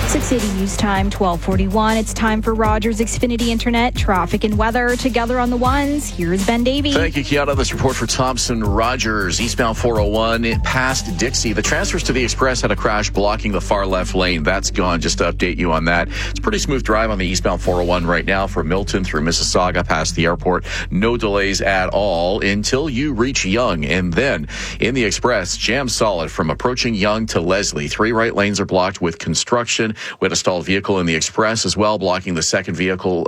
680 News Time, 12:41. It's time for Rogers Xfinity Internet traffic and weather together on the ones. Here's Ben Davey. Thank you, Kiana. This report for Thompson Rogers. Eastbound 401 past Dixie. The transfers to the Express had a crash blocking the far left lane. That's gone. Just to update you on that. It's a pretty smooth drive on the eastbound 401 right now from Milton through Mississauga past the airport. No delays at all until you reach Yonge. And then in the Express, jam solid from approaching Yonge to Leslie. 3 right lanes are blocked with construction. We had a stalled vehicle in the Express as well, blocking the second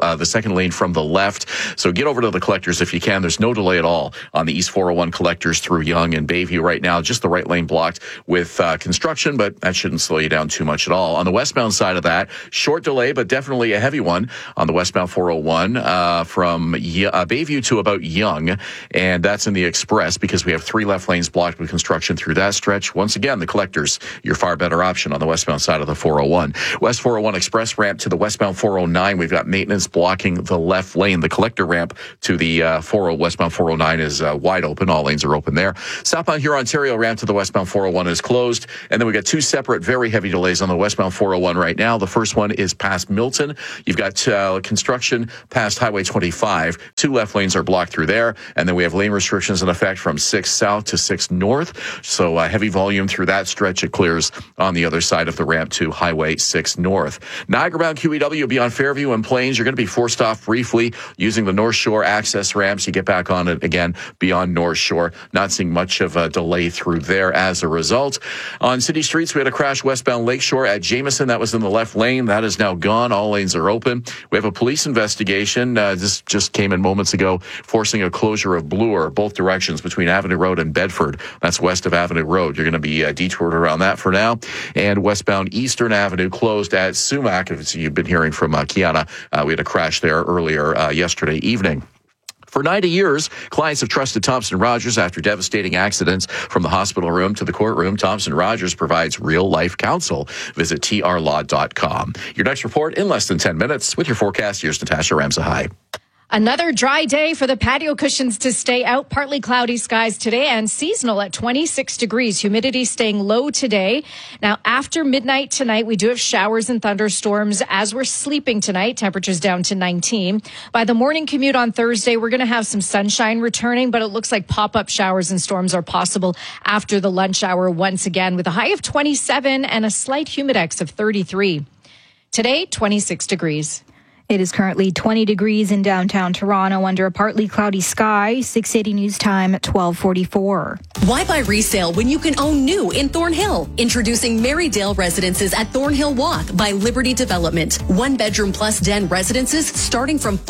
lane from the left. So get over to the collectors if you can. There's no delay at all on the East 401 collectors through Yonge and Bayview right now. Just the right lane blocked with construction, but that shouldn't slow you down too much at all. On the westbound side of that, short delay, but definitely a heavy one on the westbound 401 from Bayview to about Yonge. And that's in the Express because we have 3 left lanes blocked with construction through that stretch. Once again, the collectors, your far better option on the westbound side of the 401. West 401 Express ramp to the westbound 409. We've got maintenance blocking the left lane. The collector ramp to the westbound 409 is wide open. All lanes are open there. Southbound Huron Ontario ramp to the westbound 401 is closed. And then we got 2 separate very heavy delays on the westbound 401 right now. The first one is past Milton. You've got construction past Highway 25. 2 left lanes are blocked through there. And then we have lane restrictions in effect from 6 south to 6 north. So heavy volume through that stretch. It clears on the other side of the ramp to Highway 6 north. Niagara-bound QEW beyond Fairview and Plains. You're going to be forced off briefly using the North Shore access ramps. You get back on it again beyond North Shore. Not seeing much of a delay through there as a result. On city streets, we had a crash westbound Lakeshore at Jameson. That was in the left lane. That is now gone. All lanes are open. We have a police investigation. This just came in moments ago, forcing a closure of Bloor, both directions between Avenue Road and Bedford. That's west of Avenue Road. You're going to be detoured around that for now. And westbound Eastern Avenue closed at Sumac. If you've been hearing from Kiana, we had a crash there earlier yesterday evening. For 90 years, clients have trusted Thompson Rogers after devastating accidents. From the hospital room to the courtroom, Thompson Rogers provides real-life counsel. Visit trlaw.com. Your next report in less than 10 minutes with your forecast. Here's Natasha Ramsahai. Another dry day for the patio cushions to stay out. Partly cloudy skies today and seasonal at 26 degrees. Humidity staying low today. Now, after midnight tonight, we do have showers and thunderstorms as we're sleeping tonight. Temperatures down to 19. By the morning commute on Thursday, we're going to have some sunshine returning, but it looks like pop-up showers and storms are possible after the lunch hour once again, with a high of 27 and a slight humidex of 33. Today, 26 degrees. It is currently 20 degrees in downtown Toronto under a partly cloudy sky. 680 News Time at 12:44. Why buy resale when you can own new in Thornhill? Introducing Marydale Residences at Thornhill Walk by Liberty Development. 1-bedroom plus den residences starting from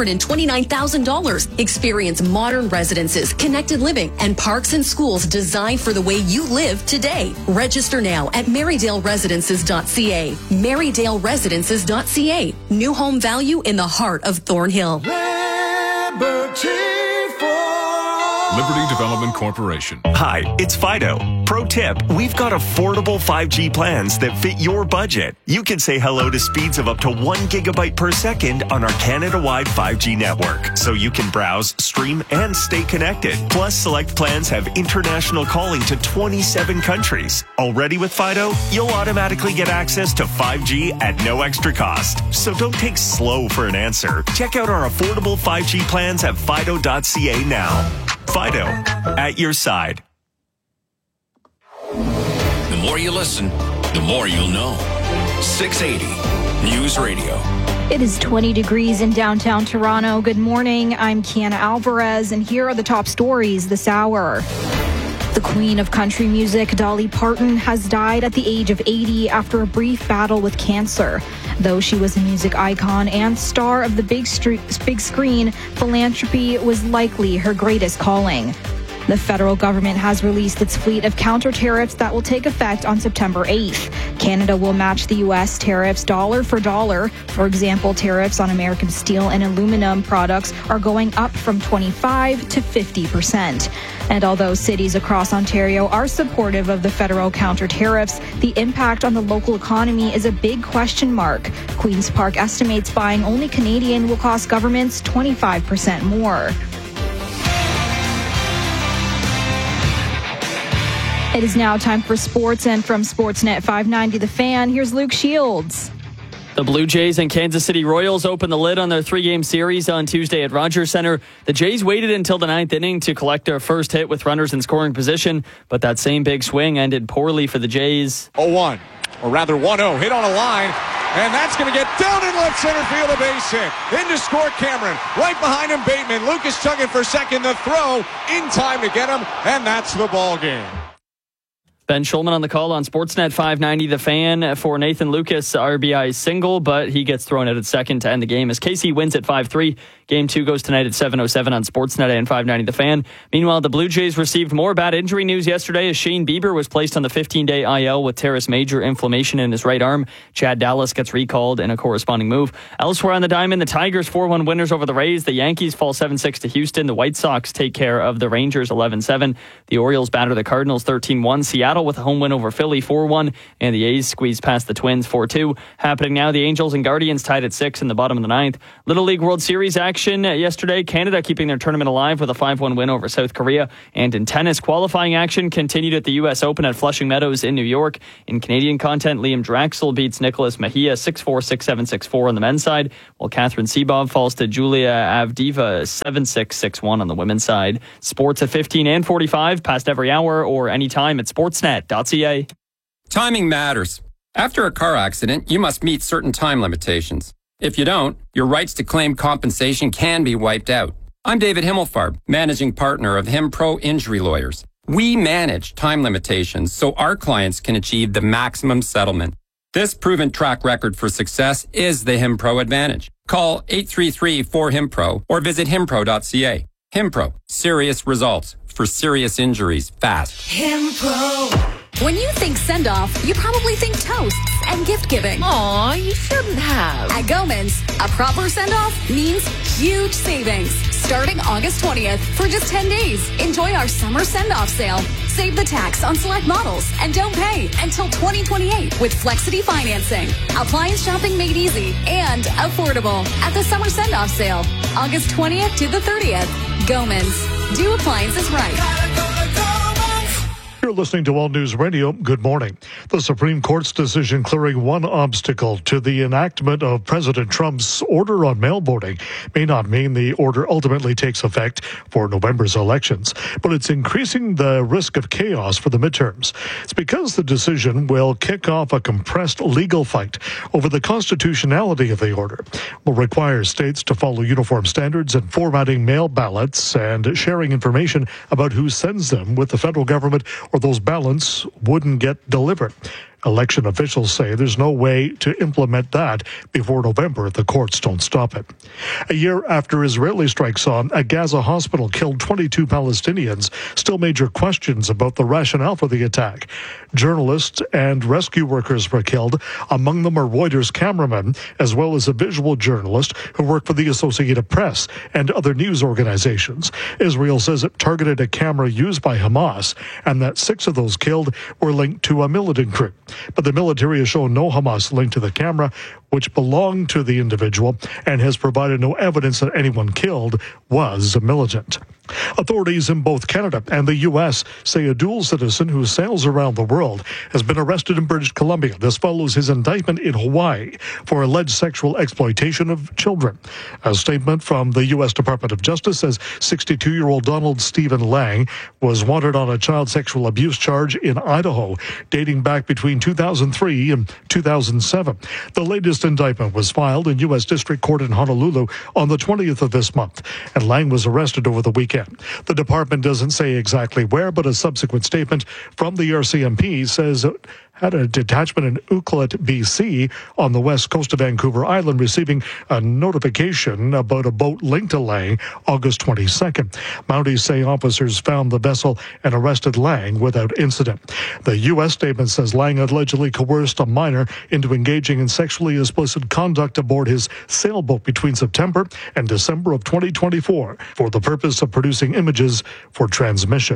$429,000. Experience modern residences, connected living, and parks and schools designed for the way you live today. Register now at marydale-residences.ca. marydale-residences.ca. New home value in the heart of Thornhill. Liberty Development Corporation. Hi, it's Fido. Pro tip, we've got affordable 5G plans that fit your budget. You can say hello to speeds of up to 1 gigabyte per second on our Canada-wide 5G network, so you can browse, stream, and stay connected. Plus, select plans have international calling to 27 countries. Already with Fido, you'll automatically get access to 5G at no extra cost. So don't take slow for an answer. Check out our affordable 5G plans at fido.ca now. Fido, at your side. The more you listen, the more you'll know. 680 News Radio. It is 20 degrees in downtown Toronto. Good morning. I'm Kiana Alvarez, and here are the top stories this hour. The queen of country music, Dolly Parton, has died at the age of 80 after a brief battle with cancer. Though she was a music icon and star of the big screen, philanthropy was likely her greatest calling. The federal government has released its fleet of counter tariffs that will take effect on September 8th. Canada will match the U.S. tariffs dollar for dollar. For example, tariffs on American steel and aluminum products are going up from 25% to 50%. And although cities across Ontario are supportive of the federal counter tariffs, the impact on the local economy is a big question mark. Queen's Park estimates buying only Canadian will cost governments 25% more. It is now time for sports, and from Sportsnet 590 The Fan, here's Luke Shields. The Blue Jays and Kansas City Royals opened the lid on their 3-game series on Tuesday at Rogers Center. The Jays waited until the 9th inning to collect their first hit with runners in scoring position, but that same big swing ended poorly for the Jays. 0-1, or rather 1-0, hit on a line, and that's going to get down in left center field, a base hit. In to score Cameron, right behind him Bateman. Lucas chugging for second, the throw in time to get him, and that's the ball game. Ben Schulman on the call on Sportsnet 590 The Fan for Nathan Lucas, RBI single, but he gets thrown out at second to end the game as KC wins at 5-3. Game 2 goes tonight at 7:07 on Sportsnet and 590 The Fan. Meanwhile, the Blue Jays received more bad injury news yesterday as Shane Bieber was placed on the 15-day IL with teres major inflammation in his right arm. Chad Dallas gets recalled in a corresponding move. Elsewhere on the diamond, the Tigers 4-1 winners over the Rays. The Yankees fall 7-6 to Houston. The White Sox take care of the Rangers 11-7. The Orioles batter the Cardinals 13-1. Seattle with a home win over Philly 4-1. And the A's squeeze past the Twins 4-2. Happening now, the Angels and Guardians tied at 6 in the bottom of the 9th. Little League World Series action yesterday. Canada keeping their tournament alive with a 5-1 win over South Korea. And in tennis, qualifying action continued at the U.S. Open at Flushing Meadows in New York. In Canadian content, Liam Draxl beats Nicholas Mejia 6-4, 6-7, 6-4 on the men's side, while Catherine Sebov falls to Julia Avdiva 7-6, 6-1 on the women's side. Sports at 15 and 45, past every hour or anytime at sportsnet.ca. Timing matters. After a car accident, you must meet certain time limitations. If you don't, your rights to claim compensation can be wiped out. I'm David Himmelfarb, managing partner of HimPro Injury Lawyers. We manage time limitations so our clients can achieve the maximum settlement. This proven track record for success is the HimPro advantage. Call 833-4HIMPRO or visit himpro.ca. HimPro, serious results for serious injuries fast. HimPro. When you think send-off, you probably think toasts and gift-giving. Aw, you shouldn't have. At Goman's, a proper send-off means huge savings. Starting August 20th, for just 10 days, enjoy our summer send-off sale. Save the tax on select models and don't pay until 2028 with Flexity financing. Appliance shopping made easy and affordable at the summer send-off sale, August 20th to the 30th. Goman's. Do appliances right. You're listening to All News Radio. Good morning. The Supreme Court's decision clearing one obstacle to the enactment of President Trump's order on mail voting may not mean the order ultimately takes effect for November's elections, but it's increasing the risk of chaos for the midterms. It's because the decision will kick off a compressed legal fight over the constitutionality of the order, will require states to follow uniform standards in formatting mail ballots and sharing information about who sends them with the federal government, or those ballots wouldn't get delivered. Election officials say there's no way to implement that before November if the courts don't stop it. A year after Israeli strikes on a Gaza hospital killed 22 Palestinians, still major questions about the rationale for the attack. Journalists and rescue workers were killed. Among them are Reuters cameramen, as well as a visual journalist who worked for the Associated Press and other news organizations. Israel says it targeted a camera used by Hamas and that 6 of those killed were linked to a militant group. But the military has shown no Hamas link to the camera, which belonged to the individual, and has provided no evidence that anyone killed was a militant. Authorities in both Canada and the U.S. say a dual citizen who sails around the world has been arrested in British Columbia. This follows his indictment in Hawaii for alleged sexual exploitation of children. A statement from the U.S. Department of Justice says 62-year-old Donald Stephen Lang was wanted on a child sexual abuse charge in Idaho dating back between 2003 and 2007. The latest indictment was filed in U.S. District Court in Honolulu on the 20th of this month, and Lang was arrested over the weekend. The department doesn't say exactly where, but a subsequent statement from the RCMP says it had a detachment in Ucluelet, BC, on the west coast of Vancouver Island, receiving a notification about a boat linked to Lang August 22nd. Mounties say officers found the vessel and arrested Lang without incident. The U.S. statement says Lang allegedly coerced a minor into engaging in sexually explicit conduct aboard his sailboat between September and December of 2024 for the purpose of producing images for transmission.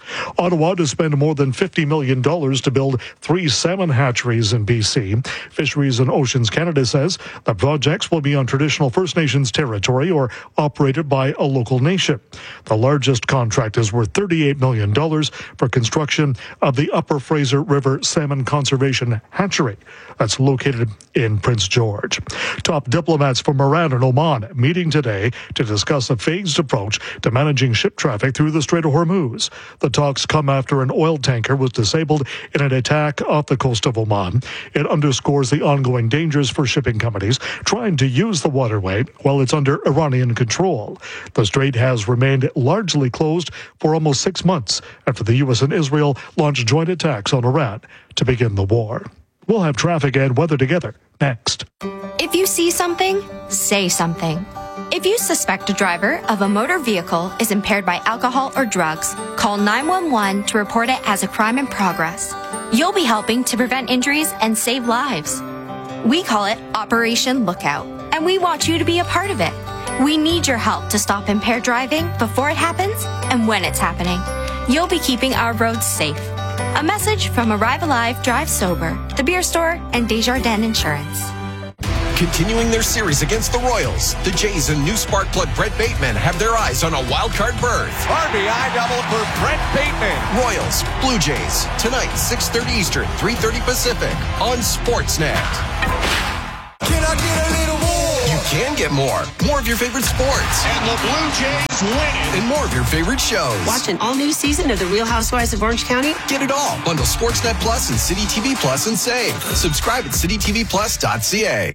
Ottawa to spend more than $50 million to build 3 salmon hatcheries in BC. Fisheries and Oceans Canada says the projects will be on traditional First Nations territory or operated by a local nation. The largest contract is worth $38 million for construction of the Upper Fraser River Salmon Conservation Hatchery that's located in Prince George. Top diplomats from Iran and Oman meeting today to discuss a phased approach to managing ship traffic through the Strait of Hormuz. The talks come after an oil tanker was disabled in an attack off the coast of Oman. It underscores the ongoing dangers for shipping companies trying to use the waterway while it's under Iranian control. The strait has remained largely closed for almost 6 months after the U.S. and Israel launched joint attacks on Iran to begin the war. We'll have traffic and weather together next. If you see something, say something. If you suspect a driver of a motor vehicle is impaired by alcohol or drugs, call 911 to report it as a crime in progress. You'll be helping to prevent injuries and save lives. We call it Operation Lookout, and we want you to be a part of it. We need your help to stop impaired driving before it happens and when it's happening. You'll be keeping our roads safe. A message from Arrive Alive, Drive Sober, The Beer Store, and Desjardins Insurance. Continuing their series against the Royals, the Jays and new spark plug Brett Bateman have their eyes on a wild card berth. RBI double for Brett Bateman. Royals, Blue Jays, tonight 6:30 Eastern, 3:30 Pacific on Sportsnet. Can I get a little more? You can get more. More of your favorite sports. And the Blue Jays win it. And more of your favorite shows. Watch an all-new season of The Real Housewives of Orange County. Get it all. Bundle Sportsnet Plus and City TV Plus and save. Subscribe at citytvplus.ca.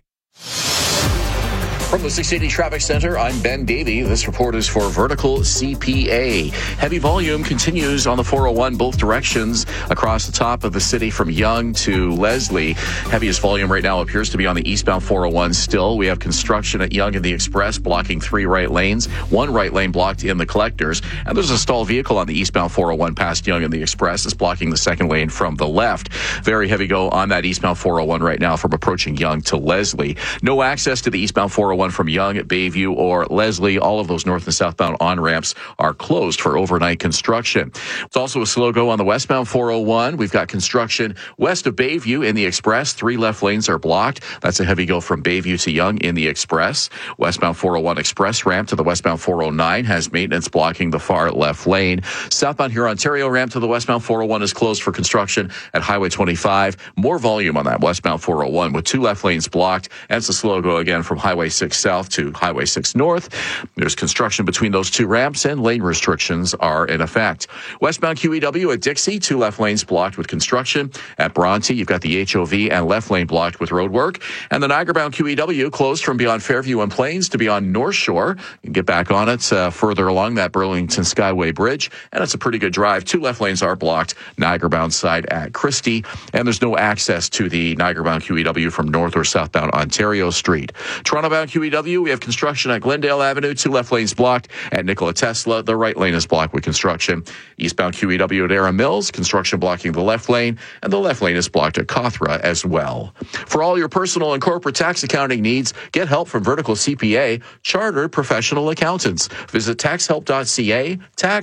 From the 680 Traffic Center, I'm Ben Davey. This report is for Vertical CPA. Heavy volume continues on the 401 both directions across the top of the city from Yonge to Leslie. Heaviest volume right now appears to be on the eastbound 401 still. We have construction at Yonge and the Express blocking 3 right lanes, 1 right lane blocked in the collectors. And there's a stalled vehicle on the eastbound 401 past Yonge and the Express. It's blocking the 2nd lane from the left. Very heavy go on that eastbound 401 right now from approaching Yonge to Leslie. No access to the eastbound 401 from Yonge, Bayview, or Leslie. All of those north and southbound on-ramps are closed for overnight construction. It's also a slow go on the westbound 401. We've got construction west of Bayview in the Express. 3 left lanes are blocked. That's a heavy go from Bayview to Yonge in the Express. Westbound 401 Express ramp to the westbound 409 has maintenance blocking the far left lane. Southbound Huron-Ontario ramp to the westbound 401 is closed for construction at Highway 25. More volume on that westbound 401 with 2 left lanes blocked. And it's a slow go again from Highway 6 South to Highway 6 North. There's construction between those 2 ramps and lane restrictions are in effect. Westbound QEW at Dixie, 2 left lanes blocked with construction. At Bronte, you've got the HOV and left lane blocked with road work. And the Niagara-bound QEW closed from beyond Fairview and Plains to beyond North Shore. You can get back on it further along that Burlington Skyway Bridge. And it's a pretty good drive. 2 left lanes are blocked. Niagara-bound side at Christie. And there's no access to the Niagara-bound QEW from north or southbound Ontario Street. Toronto-bound QEW, we have construction at Glendale Avenue, 2 left lanes blocked. At Nikola Tesla, the right lane is blocked with construction. Eastbound QEW at Era Mills, construction blocking the left lane, and the left lane is blocked at Cawthra as well. For all your personal and corporate tax accounting needs, get help from Vertical CPA, chartered professional accountants. Visit taxhelp.ca,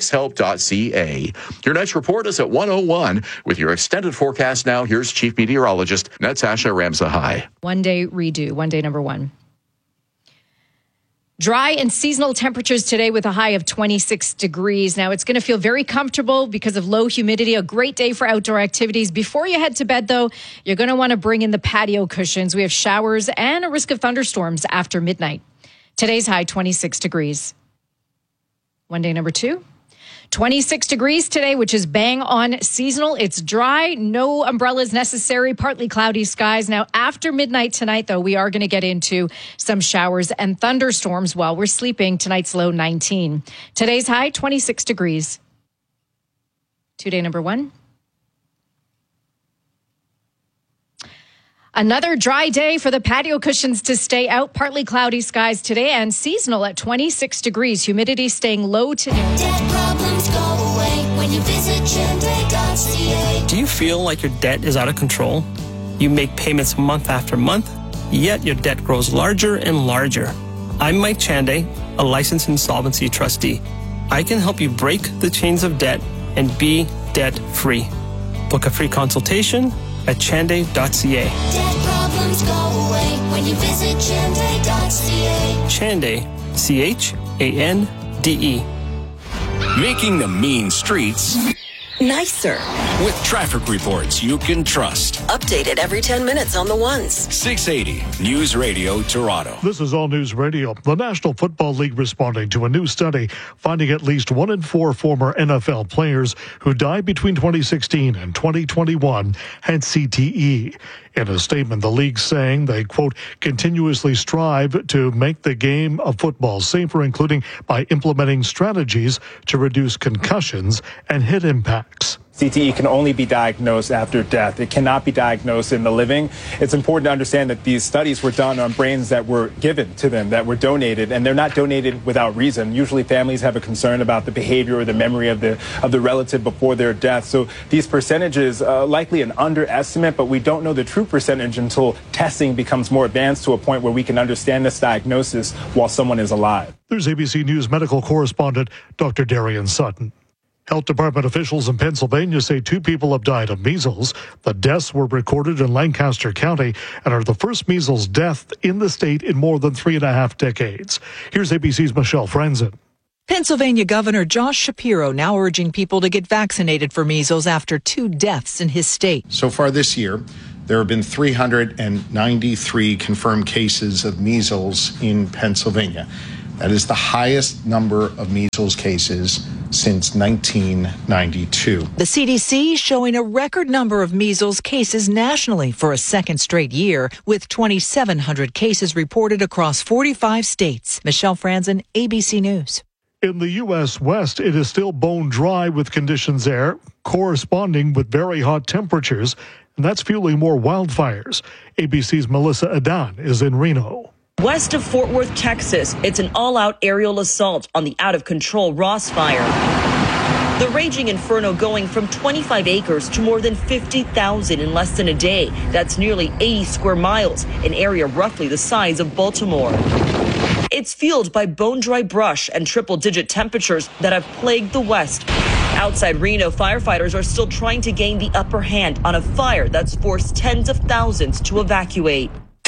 taxhelp.ca. Your next report is at 1:01. With your extended forecast now, here's Chief Meteorologist Natasha Ramsahai. One day redo, one day number 1. Dry and seasonal temperatures today with a high of 26 degrees. Now, it's going to feel very comfortable because of low humidity. A great day for outdoor activities. Before you head to bed, though, you're going to want to bring in the patio cushions. We have showers and a risk of thunderstorms after midnight. Today's high, 26 degrees. One day number 2. 26 degrees today, which is bang on seasonal. It's dry, no umbrellas necessary, partly cloudy skies. Now, after midnight tonight, though, we are going to get into some showers and thunderstorms while we're sleeping. Tonight's low 19. Today's high 26 degrees. Day number 1. Another dry day for the patio cushions to stay out. Partly cloudy skies today and seasonal at 26 degrees. Humidity staying low today. Debt problems go away when you visit Gentay.ca. Do you feel like your debt is out of control? You make payments month after month, yet your debt grows larger and larger. I'm Mike Chanday, a licensed insolvency trustee. I can help you break the chains of debt and be debt-free. Book a free consultation at chande.ca. Debt problems go away when you visit chande.ca. Chande, C-H-A-N-D-E. Making the mean streets nicer. With traffic reports you can trust. Updated every 10 minutes on the ones. 680 News Radio Toronto. This is All News Radio. The National Football League responding to a new study finding at least 1 in 4 former NFL players who died between 2016 and 2021 had CTE. In a statement, the league saying they, quote, continuously strive to make the game of football safer, including by implementing strategies to reduce concussions and head impacts. CTE can only be diagnosed after death. It cannot be diagnosed in the living. It's important to understand that these studies were done on brains that were given to them, that were donated, and they're not donated without reason. Usually families have a concern about the behavior or the memory of the relative before their death. So these percentages, likely an underestimate, but we don't know the true percentage until testing becomes more advanced to a point where we can understand this diagnosis while someone is alive. There's ABC News medical correspondent Dr. Darian Sutton. Health Department officials in Pennsylvania say 2 people have died of measles. The deaths were recorded in Lancaster County and are the first measles death in the state in more than 3.5 decades. Here's ABC's Michelle Franzen. Pennsylvania Governor Josh Shapiro now urging people to get vaccinated for measles after 2 deaths in his state. So far this year, there have been 393 confirmed cases of measles in Pennsylvania. That is the highest number of measles cases since 1992. The CDC showing a record number of measles cases nationally for a second straight year, with 2,700 cases reported across 45 states. Michelle Franzen, ABC News. In the U.S. West, it is still bone dry with conditions there, corresponding with very hot temperatures, and that's fueling more wildfires. ABC's Melissa Adan is in Reno. West of Fort Worth, Texas, it's an all-out aerial assault on the out-of-control Ross Fire. The raging inferno going from 25 acres to more than 50,000 in less than a day. That's nearly 80 square miles, an area roughly the size of Baltimore. It's fueled by bone-dry brush and triple-digit temperatures that have plagued the West. Outside Reno, firefighters are still trying to gain the upper hand on a fire that's forced tens of thousands to evacuate.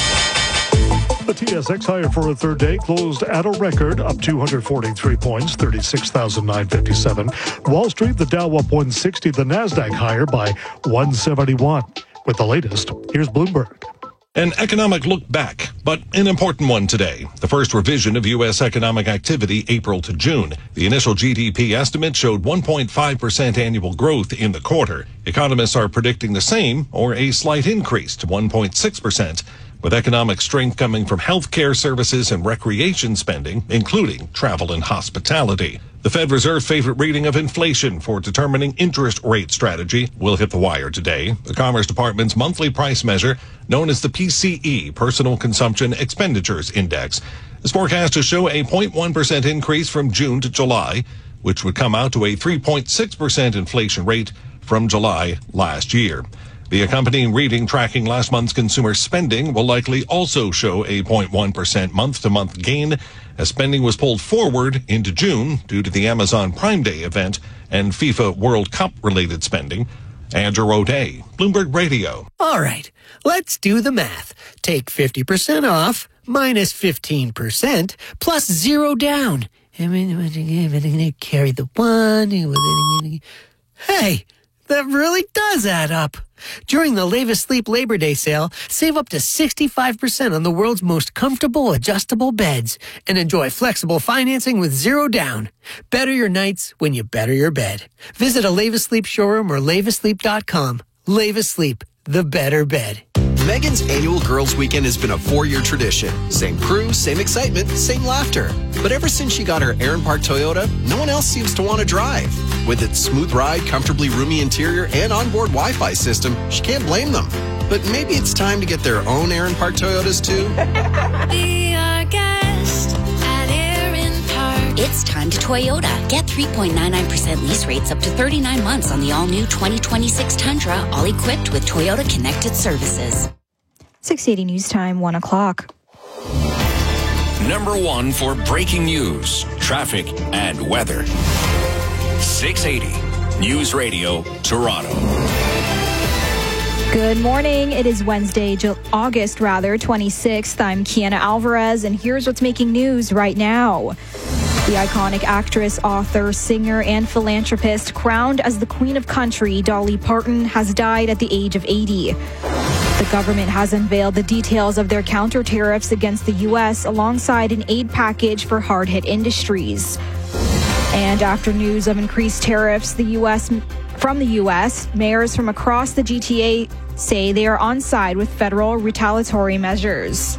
The TSX higher for a third day closed at a record, up 243 points, 36,957. Wall Street, the Dow up 160, the Nasdaq higher by 171. With the latest, here's Bloomberg. An economic look back, but an important one today. The first revision of U.S. economic activity April to June. The initial GDP estimate showed 1.5% annual growth in the quarter. Economists are predicting the same or a slight increase to 1.6%. With economic strength coming from healthcare services and recreation spending, including travel and hospitality. The Fed Reserve's favorite reading of inflation for determining interest rate strategy will hit the wire today. The Commerce Department's monthly price measure, known as the PCE, Personal Consumption Expenditures Index, is forecast to show a 0.1% increase from June to July, which would come out to a 3.6% inflation rate from July last year. The accompanying reading tracking last month's consumer spending will likely also show a 0.1% month-to-month gain, as spending was pulled forward into June due to the Amazon Prime Day event and FIFA World Cup-related spending. Andrew O'Day, Bloomberg Radio. All right, let's do the math. Take 50% off, minus 15%, plus 0 down. Carry the 1. Hey, that really does add up. During the Lavis Sleep Labor Day sale, save up to 65% on the world's most comfortable adjustable beds and enjoy flexible financing with 0 down. Better your nights when you better your bed. Visit a Lavis Sleep showroom or lavisleep.com. Lavis Sleep, the better bed. Megan's annual Girls Weekend has been a 4-year tradition. Same crew, same excitement, same laughter. But ever since she got her Aaron Park Toyota, no one else seems to want to drive. With its smooth ride, comfortably roomy interior, and onboard Wi-Fi system, she can't blame them. But maybe it's time to get their own Aaron Park Toyotas too. Be our guest at Aaron Park. It's time to Toyota. Get 3.99% lease rates up to 39 months on the all-new 2026 Tundra, all equipped with Toyota Connected Services. 680 News Time, 1 o'clock. Number 1 for breaking news, traffic, and weather. 680 News Radio Toronto. Good morning. It is Wednesday, August 26th. I'm Kiana Alvarez, and here's what's making news right now. The iconic actress, author, singer, and philanthropist crowned as the Queen of Country, Dolly Parton, has died at the age of 80. The government has unveiled the details of their counter tariffs against the U.S. alongside an aid package for hard-hit industries. And after news of increased tariffs from the U.S., mayors from across the GTA say they are on side with federal retaliatory measures.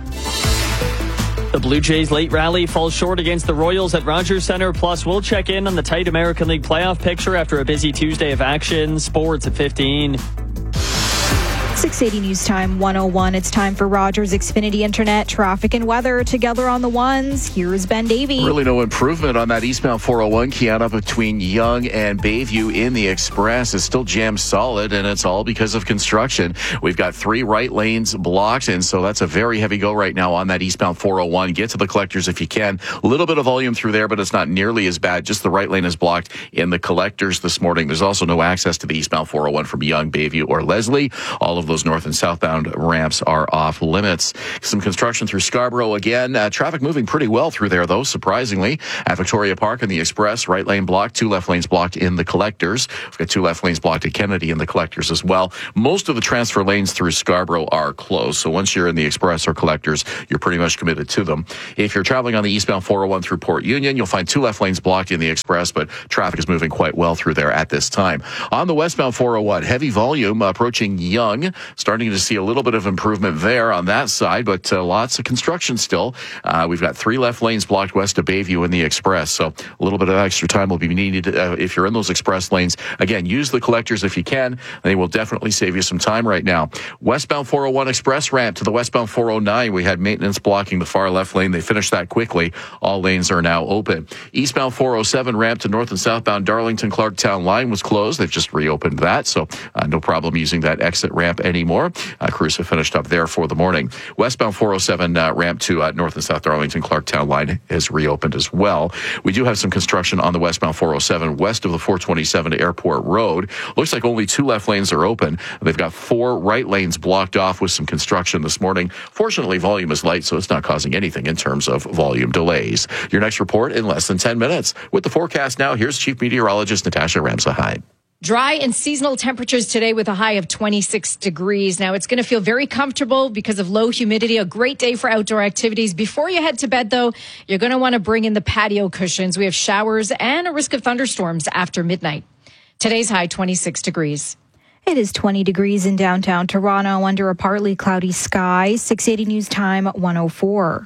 The Blue Jays' late rally falls short against the Royals at Rogers Centre. Plus, we'll check in on the tight American League playoff picture after a busy Tuesday of action. Sports at 15. 680 News Time 101. It's time for Rogers Xfinity Internet, traffic and weather together on the ones. Here's Ben Davey. Really no improvement on that eastbound 401, Kiana, between Yonge and Bayview in the Express. Is still jammed solid, and it's all because of construction. We've got 3 right lanes blocked, and so that's a very heavy go right now on that eastbound 401. Get to the collectors if you can. A little bit of volume through there, but it's not nearly as bad. Just the right lane is blocked in the collectors this morning. There's also no access to the eastbound 401 from Yonge, Bayview, or Leslie. All of those north and southbound ramps are off limits. Some construction through Scarborough again. Traffic moving pretty well through there, though, surprisingly. At Victoria Park in the Express, right lane blocked, 2 left lanes blocked in the collectors. We've got 2 left lanes blocked at Kennedy in the collectors as well. Most of the transfer lanes through Scarborough are closed, so once you're in the Express or collectors, you're pretty much committed to them. If you're traveling on the eastbound 401 through Port Union, you'll find 2 left lanes blocked in the Express, but traffic is moving quite well through there at this time. On the westbound 401, heavy volume approaching Yonge. Starting to see a little bit of improvement there on that side, but lots of construction still. We've got 3 left lanes blocked west of Bayview in the Express, so a little bit of extra time will be needed if you're in those express lanes. Again, use the collectors if you can. They will definitely save you some time right now. Westbound 401 Express ramp to the westbound 409. We had maintenance blocking the far left lane. They finished that quickly. All lanes are now open. Eastbound 407 ramp to north and southbound Darlington Clarktown line was closed. They've just reopened that, so no problem using that exit ramp anymore. Crews have finished up there for the morning. Westbound 407 ramp to north and south Darlington Clarktown line is reopened as well. We do have some construction on the westbound 407 west of the 427 to Airport Road. Looks like only 2 left lanes are open. They've got 4 right lanes blocked off with some construction this morning. Fortunately, volume is light, so it's not causing anything in terms of volume delays. Your next report in less than 10 minutes. With the forecast now, here's Chief Meteorologist Natasha Ramsahide. Dry and seasonal temperatures today with a high of 26 degrees. Now, it's going to feel very comfortable because of low humidity. A great day for outdoor activities. Before you head to bed, though, you're going to want to bring in the patio cushions. We have showers and a risk of thunderstorms after midnight. Today's high, 26 degrees. It is 20 degrees in downtown Toronto under a partly cloudy sky. 680 News Time 104.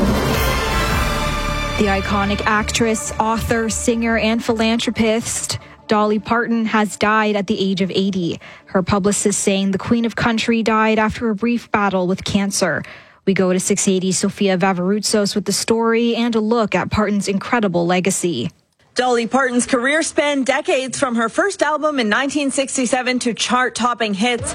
The iconic actress, author, singer, and philanthropist Dolly Parton has died at the age of 80. Her publicist saying the Queen of Country died after a brief battle with cancer. We go to 680 Sofia Vavaroutsos with the story and a look at Parton's incredible legacy. Dolly Parton's career spanned decades, from her first album in 1967 to chart-topping hits.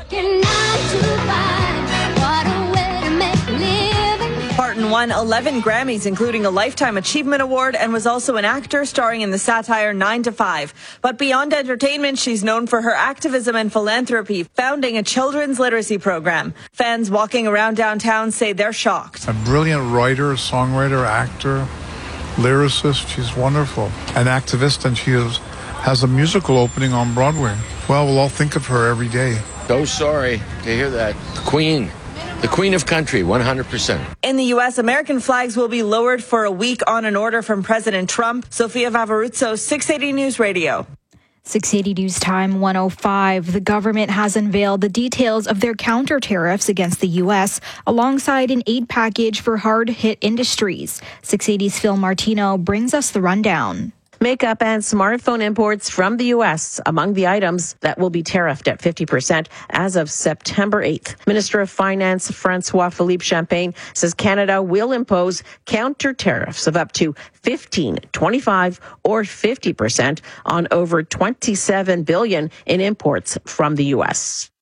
Parton won 11 Grammys, including a Lifetime Achievement Award, and was also an actor starring in the satire 9 to 5. But beyond entertainment, she's known for her activism and philanthropy, founding a children's literacy program. Fans walking around downtown say they're shocked. A brilliant writer, songwriter, actor, lyricist. She's wonderful. An activist, and she has a musical opening on Broadway. Well, we'll all think of her every day. So sorry to hear that. The Queen of Country, 100%. In the U.S., American flags will be lowered for a week on an order from President Trump. Sofia Vavaroutsos, 680 News Radio. 680 News Time 105. The government has unveiled the details of their counter tariffs against the U.S. alongside an aid package for hard-hit industries. 680's Phil Martino brings us the rundown. Makeup and smartphone imports from the U.S. among the items that will be tariffed at 50% as of September 8th. Minister of Finance François-Philippe Champagne says Canada will impose counter tariffs of up to 15, 25, or 50% on over $27 billion in imports from the U.S.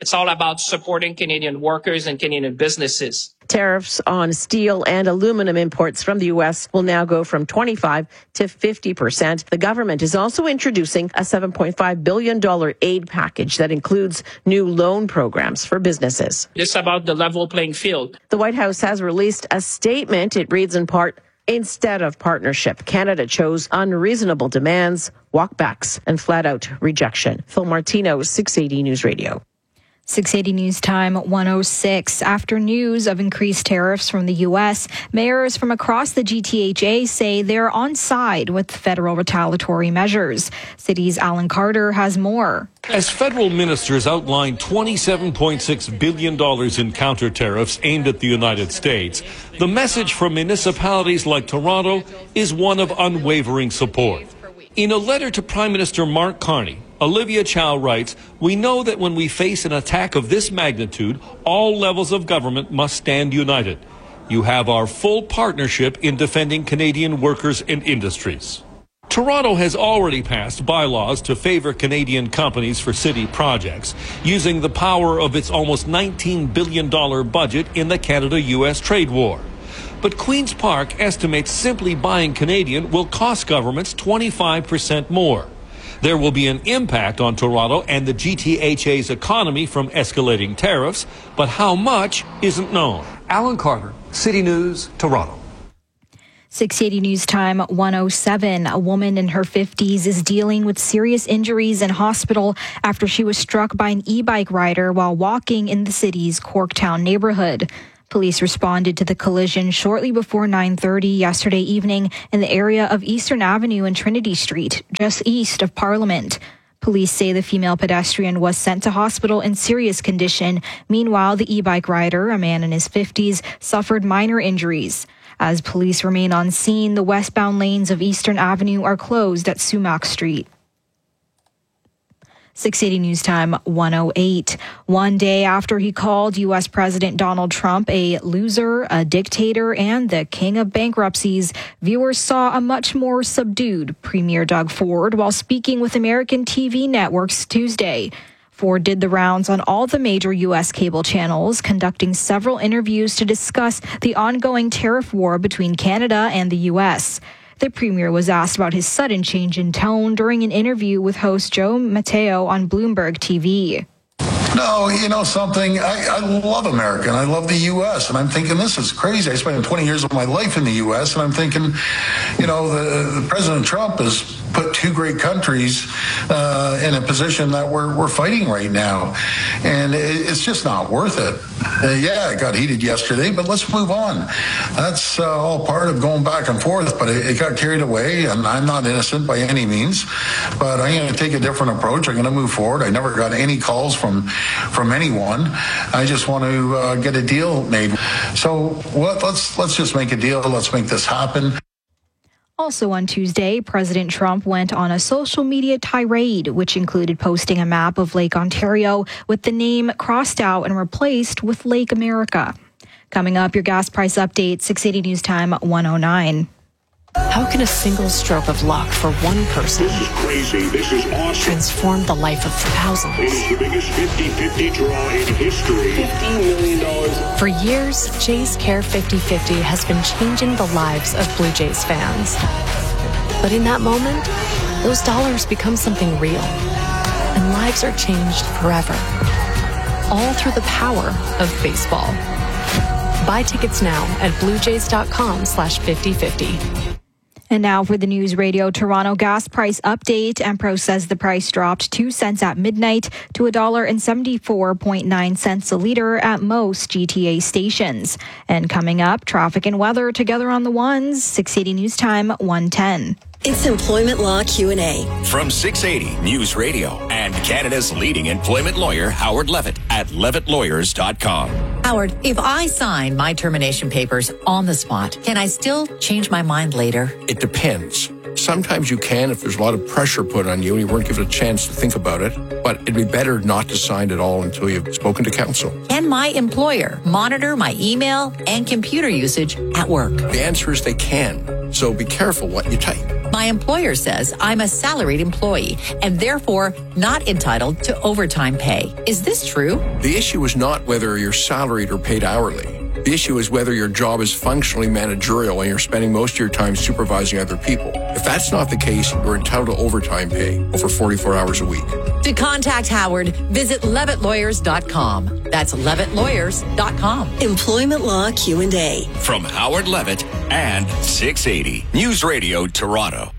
It's all about supporting Canadian workers and Canadian businesses. Tariffs on steel and aluminum imports from the U.S. will now go from 25% to 50%. The government is also introducing a $7.5 billion aid package that includes new loan programs for businesses. It's about the level playing field. The White House has released a statement. It reads in part, instead of partnership, Canada chose unreasonable demands, walkbacks, and flat-out rejection. Phil Martino, 680 News Radio. 680 News Time 106. After news of increased tariffs from the U.S., mayors from across the GTHA say they're on side with federal retaliatory measures. City's Alan Carter has more. As federal ministers outlined $27.6 billion in counter tariffs aimed at the United States, the message from municipalities like Toronto is one of unwavering support. In a letter to Prime Minister Mark Carney, Olivia Chow writes, "We know that when we face an attack of this magnitude, all levels of government must stand united. You have our full partnership in defending Canadian workers and industries." Toronto has already passed bylaws to favor Canadian companies for city projects, using the power of its almost $19 billion budget in the Canada-U.S. trade war. But Queen's Park estimates simply buying Canadian will cost governments 25% more. There will be an impact on Toronto and the GTHA's economy from escalating tariffs, but how much isn't known. Alan Carter, City News, Toronto. 680 News Time 107. A woman in her 50s is dealing with serious injuries in hospital after she was struck by an e-bike rider while walking in the city's Corktown neighborhood. Police responded to the collision shortly before 9:30 yesterday evening in the area of Eastern Avenue and Trinity Street, just east of Parliament. Police say the female pedestrian was sent to hospital in serious condition. Meanwhile, the e-bike rider, a man in his 50s, suffered minor injuries. As police remain on scene, the westbound lanes of Eastern Avenue are closed at Sumac Street. 680 News Time 108. One day after he called U.S. President Donald Trump a loser, a dictator, and the king of bankruptcies, viewers saw a much more subdued Premier Doug Ford while speaking with American TV networks Tuesday. Ford did the rounds on all the major U.S. cable channels, conducting several interviews to discuss the ongoing tariff war between Canada and the U.S. The premier was asked about his sudden change in tone during an interview with host Joe Mateo on Bloomberg TV. No, you know something, I love America and I love the U.S. and I'm thinking this is crazy. I spent 20 years of my life in the U.S. and I'm thinking, you know, the President Trump has put two great countries in a position that we're fighting right now. And it's just not worth it. Yeah, it got heated yesterday, but let's move on. That's all part of going back and forth, but it got carried away, and I'm not innocent by any means. But I'm going to take a different approach. I'm going to move forward. I never got any calls from anyone. I just want to get a deal made. So let's just make a deal. Let's make this happen. Also on Tuesday, President Trump went on a social media tirade, which included posting a map of Lake Ontario with the name crossed out and replaced with Lake America. Coming up, your gas price update, 680 News Time 109. How can a single stroke of luck for one person transform the life of thousands? It is the biggest 50-50 draw in history. $50 million. For years, Jays Care 50-50 has been changing the lives of Blue Jays fans. But in that moment, those dollars become something real. And lives are changed forever. All through the power of baseball. Buy tickets now at bluejays.com/5050. And now for the News Radio Toronto gas price update. Empro says the price dropped 2 cents at midnight to $1.74.9 a liter at most GTA stations. And coming up, traffic and weather together on the ones. 680 News Time 110. It's Employment Law Q&A. From 680 News Radio and Canada's leading employment lawyer, Howard Levitt at levittlawyers.com. Howard, if I sign my termination papers on the spot, can I still change my mind later? It depends. Sometimes you can if there's a lot of pressure put on you and you weren't given a chance to think about it. But it'd be better not to sign at all until you've spoken to counsel. Can my employer monitor my email and computer usage at work? The answer is they can. So be careful what you type. My employer says I'm a salaried employee and therefore not entitled to overtime pay. Is this true? The issue is not whether you're salaried or paid hourly. The issue is whether your job is functionally managerial and you're spending most of your time supervising other people. If that's not the case, you're entitled to overtime pay over 44 hours a week. To contact Howard, visit levittlawyers.com. That's levittlawyers.com. Employment Law Q&A. From Howard Levitt and 680 News Radio Toronto.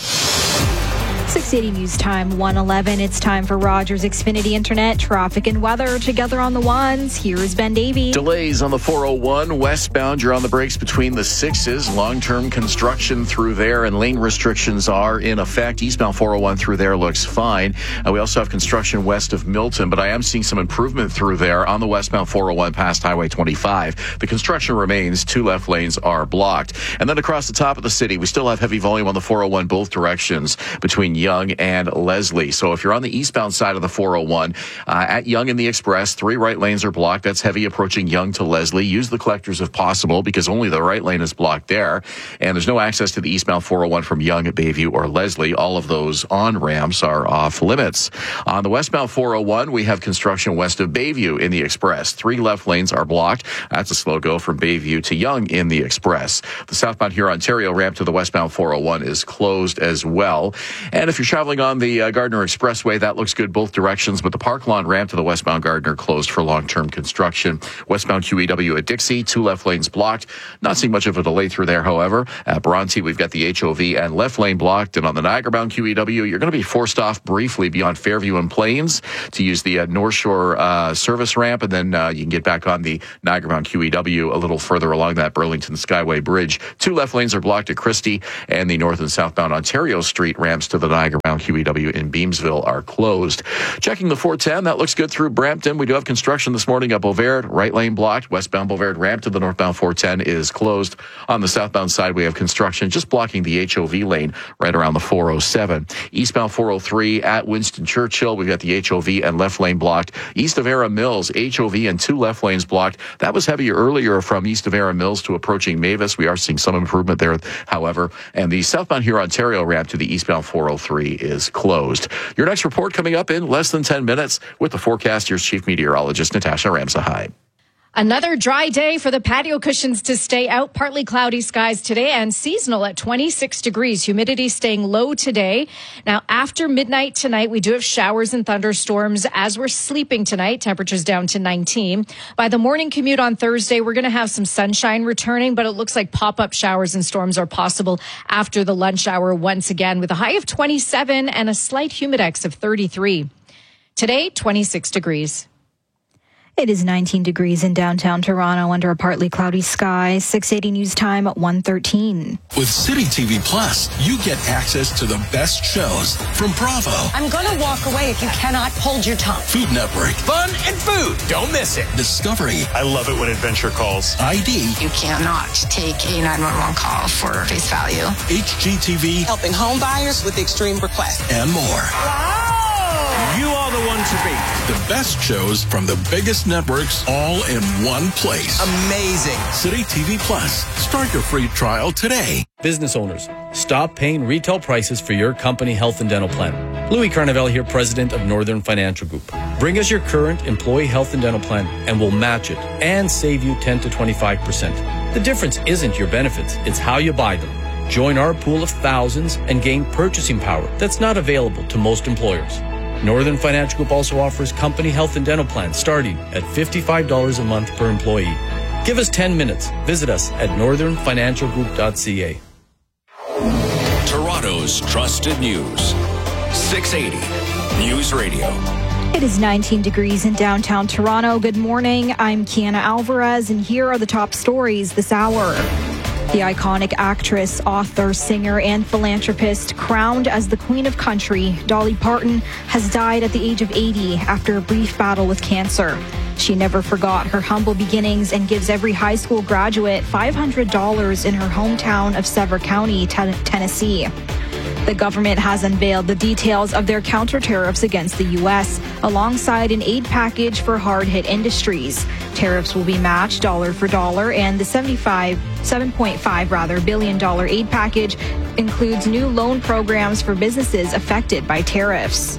680 News Time 111. It's time for Rogers Xfinity Internet traffic and weather together on the ones. Here is Ben Davey. Delays on the 401 westbound. You're on the brakes between the 6s. Long-term construction through there and lane restrictions are in effect. Eastbound 401 through there looks fine. We also have construction west of Milton, but I am seeing some improvement through there on the westbound 401 past Highway 25. The construction remains. 2 left lanes are blocked. And then across the top of the city, we still have heavy volume on the 401 both directions between Yonge and Leslie. So if you're on the eastbound side of the 401, at Yonge and the Express, 3 right lanes are blocked. That's heavy approaching Yonge to Leslie. Use the collectors if possible because only the right lane is blocked there. And there's no access to the eastbound 401 from Yonge, Bayview, or Leslie. All of those on-ramps are off limits. On the westbound 401, we have construction west of Bayview in the Express. 3 left lanes are blocked. That's a slow go from Bayview to Yonge in the Express. The southbound Huron-Ontario ramp to the westbound 401 is closed as well. And if you're traveling on the Gardner Expressway, that looks good both directions, but the Park Lawn ramp to the westbound Gardner closed for long-term construction. Westbound QEW at Dixie, 2 left lanes blocked. Not seeing much of a delay through there, however. At Bronte, we've got the HOV and left lane blocked, and on the Niagara-bound QEW, you're going to be forced off briefly beyond Fairview and Plains to use the North Shore service ramp, and then you can get back on the Niagara-bound QEW a little further along that Burlington Skyway Bridge. 2 left lanes are blocked at Christie, and the north and southbound Ontario Street ramps to the Niagara-bound QEW in Beamsville are closed. Checking the 410, that looks good through Brampton. We do have construction this morning at Bovaird, right lane blocked. Westbound Bovaird ramp to the northbound 410 is closed. On the southbound side, we have construction just blocking the HOV lane right around the 407. Eastbound 403 at Winston Churchill, we've got the HOV and left lane blocked. East of Era Mills, HOV and 2 left lanes blocked. That was heavy earlier from east of Era Mills to approaching Mavis. We are seeing some improvement there, however. And the southbound Huron-Ontario ramp to the eastbound 403 is closed. Your next report coming up in less than 10 minutes with the forecast. Here's Chief Meteorologist Natasha Ramsahide. Another dry day for the patio cushions to stay out. Partly cloudy skies today and seasonal at 26 degrees. Humidity staying low today. Now, after midnight tonight, we do have showers and thunderstorms as we're sleeping tonight. Temperatures down to 19. By the morning commute on Thursday, we're going to have some sunshine returning, but it looks like pop-up showers and storms are possible after the lunch hour once again with a high of 27 and a slight humidex of 33. Today, 26 degrees. It is 19 degrees in downtown Toronto under a partly cloudy sky. 680 News Time at 1:13. With City TV Plus, you get access to the best shows from Bravo. I'm going to walk away if you cannot hold your tongue. Food Network. Fun and food. Don't miss it. Discovery. I love it when Adventure calls. ID. You cannot take a 911 call for face value. HGTV. Helping home buyers with extreme requests. And more. Wow! You are the one to beat. The best shows from the biggest networks all in one place. Amazing. City TV Plus. Start your free trial today. Business owners, stop paying retail prices for your company health and dental plan. Louis Carnevale here, president of Northern Financial Group. Bring us your current employee health and dental plan and we'll match it and save you 10 to 25%. The difference isn't your benefits, it's how you buy them. Join our pool of thousands and gain purchasing power that's not available to most employers. Northern Financial Group also offers company health and dental plans starting at $55 a month per employee. Give us 10 minutes. Visit us at northernfinancialgroup.ca. Toronto's trusted news. 680 News Radio. It is 19 degrees in downtown Toronto. Good morning. I'm Kiana Alvarez, and here are the top stories this hour. The iconic actress, author, singer, and philanthropist crowned as the Queen of Country, Dolly Parton, has died at the age of 80 after a brief battle with cancer. She never forgot her humble beginnings and gives every high school graduate $500 in her hometown of Sevier County, Tennessee. The government has unveiled the details of their counter tariffs against the U.S., alongside an aid package for hard-hit industries. Tariffs will be matched dollar for dollar, and the $7.5 billion aid package includes new loan programs for businesses affected by tariffs.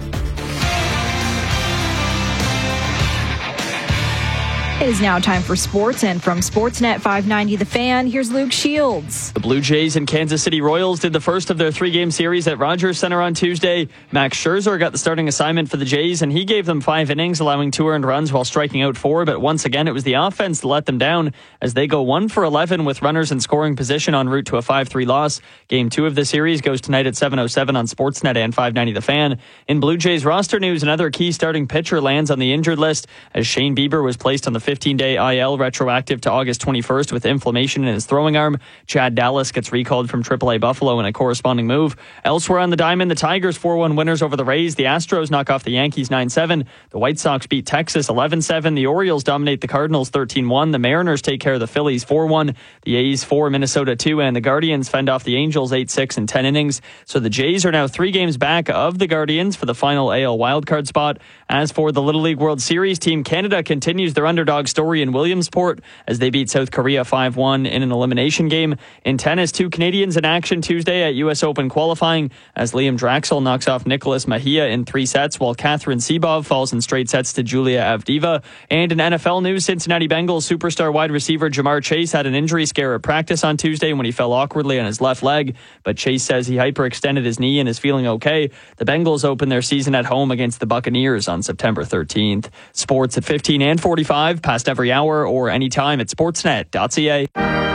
It is now time for sports, and from Sportsnet 590 The Fan, here's Luke Shields. The Blue Jays and Kansas City Royals did the first of their three-game series at Rogers Center on Tuesday. Max Scherzer got the starting assignment for the Jays, and he gave them 5 innings, allowing 2 earned runs while striking out 4. But once again, it was the offense that let them down as they go 1 for 11 with runners in scoring position en route to a 5-3 loss. Game 2 of the series goes tonight at 7:07 on Sportsnet and 590 The Fan. In Blue Jays roster news, another key starting pitcher lands on the injured list as Shane Bieber was placed on the 15-day IL retroactive to August 21st with inflammation in his throwing arm. Chad Dallas gets recalled from AAA Buffalo in a corresponding move. Elsewhere on the diamond, the Tigers 4-1 winners over the Rays. The Astros knock off the Yankees 9-7. The White Sox beat Texas 11-7. The Orioles dominate the Cardinals 13-1. The Mariners take care of the Phillies 4-1. The A's 4, Minnesota 2, and the Guardians fend off the Angels 8-6 in 10 innings. So the Jays are now 3 games back of the Guardians for the final AL wildcard spot. As for the Little League World Series, Team Canada continues their underdog story in Williamsport as they beat South Korea 5-1 in an elimination game. In tennis, 2 Canadians in action Tuesday at U.S. Open qualifying as Liam Draxl knocks off Nicholas Mejia in 3 sets while Catherine Sebov falls in straight sets to Julia Avdiva. And in NFL news, Cincinnati Bengals superstar wide receiver Jamar Chase had an injury scare at practice on Tuesday when he fell awkwardly on his left leg, but Chase says he hyperextended his knee and is feeling okay. The Bengals open their season at home against the Buccaneers on September 13th. Sports at 15 and 45, past every hour or anytime at sportsnet.ca.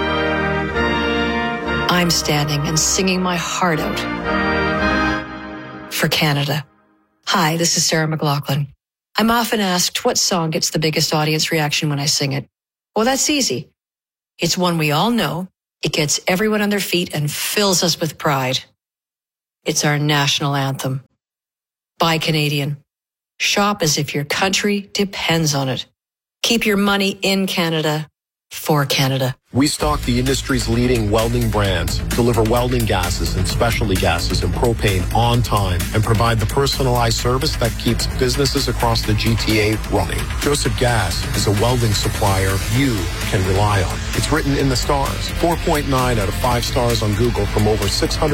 I'm standing and singing my heart out for Canada. Hi, this is Sarah McLachlan. I'm often asked what song gets the biggest audience reaction when I sing it. Well, that's easy. It's one we all know. It gets everyone on their feet and fills us with pride. It's our national anthem. Buy Canadian. Shop as if your country depends on it. Keep your money in Canada for Canada. We stock the industry's leading welding brands, deliver welding gases and specialty gases and propane on time, and provide the personalized service that keeps businesses across the GTA running. Joseph Gas is a welding supplier you can rely on. It's written in the stars. 4.9 out of 5 stars on Google from over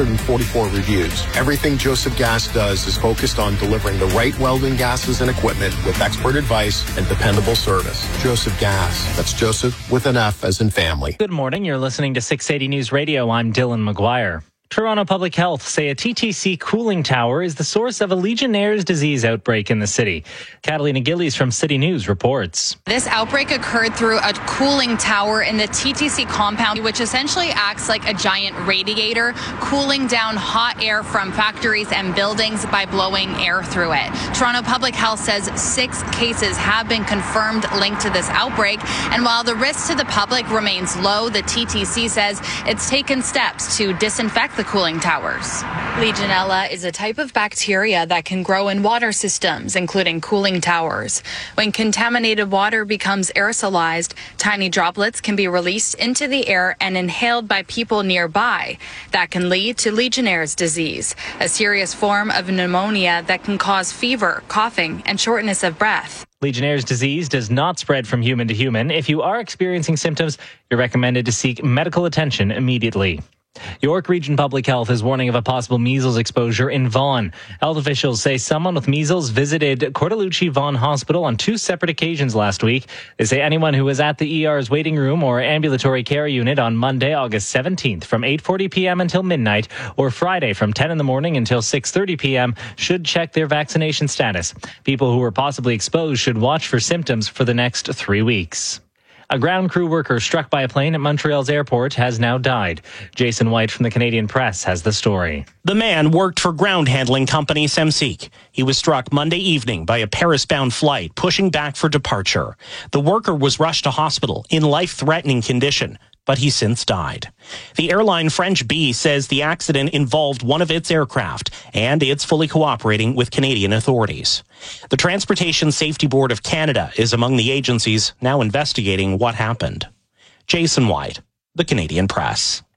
644 reviews. Everything Joseph Gas does is focused on delivering the right welding gases and equipment with expert advice and dependable service. Joseph Gas. That's Joseph with an F as in family. Good morning. You're listening to 680 News Radio. I'm Dylan McGuire. Toronto Public Health say a TTC cooling tower is the source of a Legionnaire's disease outbreak in the city. Catalina Gillies from City News reports. This outbreak occurred through a cooling tower in the TTC compound, which essentially acts like a giant radiator, cooling down hot air from factories and buildings by blowing air through it. Toronto Public Health says 6 cases have been confirmed linked to this outbreak. And while the risk to the public remains low, the TTC says it's taken steps to disinfect the cooling towers. Legionella is a type of bacteria that can grow in water systems, including cooling towers. When contaminated water becomes aerosolized, tiny droplets can be released into the air and inhaled by people nearby. That can lead to Legionnaire's disease, a serious form of pneumonia that can cause fever, coughing, and shortness of breath. Legionnaire's disease does not spread from human to human. If you are experiencing symptoms, you're recommended to seek medical attention immediately. York Region Public Health is warning of a possible measles exposure in Vaughan. Health officials say someone with measles visited Cortellucci Vaughan Hospital on 2 separate occasions last week. They say anyone who was at the ER's waiting room or ambulatory care unit on Monday, August 17th from 8:40 p.m. until midnight or Friday from 10 in the morning until 6:30 p.m. should check their vaccination status. People who were possibly exposed should watch for symptoms for the next 3 weeks. A ground crew worker struck by a plane at Montreal's airport has now died. Jason White from the Canadian Press has the story. The man worked for ground handling company Semseek. He was struck Monday evening by a Paris-bound flight pushing back for departure. The worker was rushed to hospital in life-threatening condition, but he since died. The airline French Bee says the accident involved one of its aircraft, and it's fully cooperating with Canadian authorities. The Transportation Safety Board of Canada is among the agencies now investigating what happened. Jason White, the Canadian Press.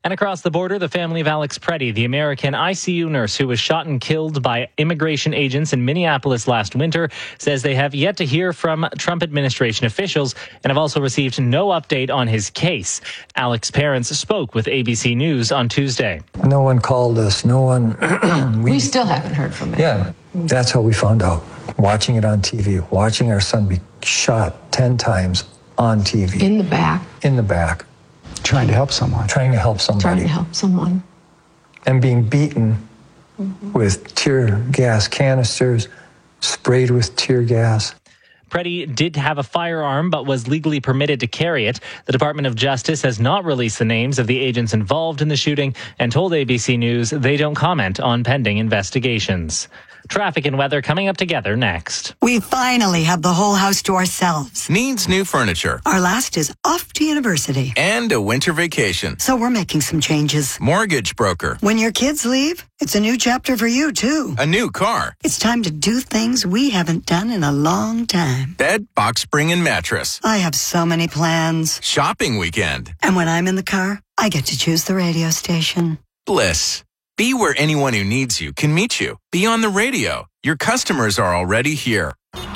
And across the border, the family of Alex Preddy, the American ICU nurse who was shot and killed by immigration agents in Minneapolis last winter, says they have yet to hear from Trump administration officials and have also received no update on his case. Alex's parents spoke with ABC News on Tuesday. No one called us. No one. We still haven't heard from him. Yeah, that's how we found out. Watching it on TV, watching our son be shot 10 times on TV. In the back. In the back. Trying to help someone. Trying to help somebody. Trying to help someone. And being beaten with tear gas canisters, sprayed with tear gas. Preddy did have a firearm but was legally permitted to carry it. The Department of Justice has not released the names of the agents involved in the shooting and told ABC News they don't comment on pending investigations. Traffic and weather coming up together next. We finally have the whole house to ourselves. Needs new furniture. Our last is off to university. And a winter vacation. So we're making some changes. Mortgage broker. When your kids leave, it's a new chapter for you, too. A new car. It's time to do things we haven't done in a long time. Bed, box spring, and mattress. I have so many plans. Shopping weekend. And when I'm in the car, I get to choose the radio station. Bliss. Be where anyone who needs you can meet you. Be on the radio. Your customers are already here.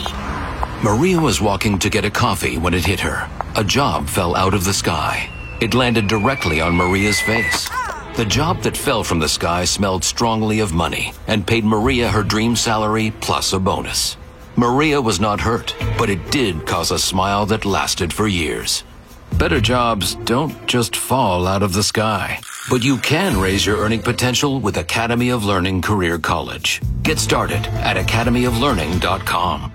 Maria was walking to get a coffee when it hit her. A job fell out of the sky. It landed directly on Maria's face. The job that fell from the sky smelled strongly of money and paid Maria her dream salary plus a bonus. Maria was not hurt, but it did cause a smile that lasted for years. Better jobs don't just fall out of the sky, but you can raise your earning potential with Academy of Learning Career College. Get started at academyoflearning.com.